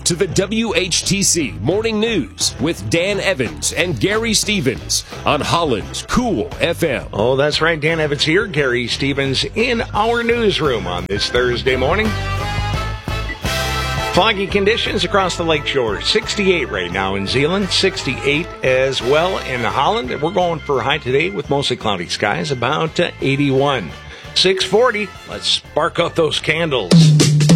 to the WHTC Morning News with Dan Evans and Gary Stevens on Holland's Cool FM. Oh, that's right. Dan Evans here, Gary Stevens in our newsroom on this Thursday morning. Foggy conditions across the lakeshore. 68 right now in Zeeland, 68 as well in Holland. We're going for a high today with mostly cloudy skies, about 81. 6:40. Let's spark out those candles.